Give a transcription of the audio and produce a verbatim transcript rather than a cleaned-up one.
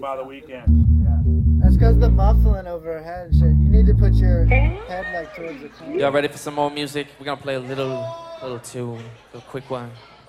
by the weekend. That's because the muffling over her head and shit. You need to put your head like towards the corner. Y'all ready for some more music? We're gonna play a little, little tune, a quick one.